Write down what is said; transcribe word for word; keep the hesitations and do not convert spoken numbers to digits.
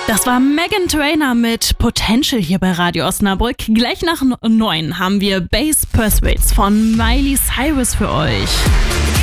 Das war Meghan Trainor mit Potential hier bei Radio Osnabrück. Gleich nach neun haben wir Bass Persuades von Miley Cyrus für euch.